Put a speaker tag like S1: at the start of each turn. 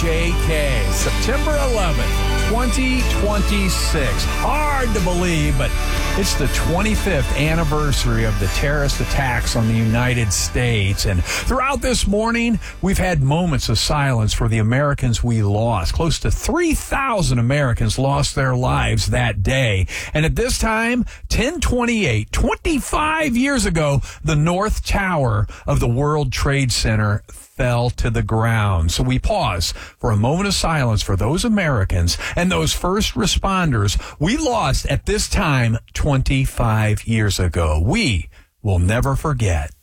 S1: KKK, September 11th, 2026. Hard to believe, but it's the 25th anniversary of the terrorist attacks on the United States. And throughout this morning, we've had moments of silence for the Americans we lost. Close to 3,000 Americans lost their lives that day. And at this time, 10/28, 25 years ago, the North Tower of the World Trade Center fell to the ground. So we pause for a moment of silence for those Americans and those first responders we lost at this time 25 years ago. We will never forget.